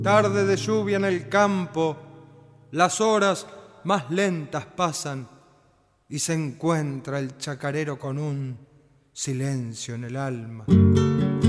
Tarde de lluvia en el campo, las horas más lentas pasan y se encuentra el chacarero con un silencio en el alma.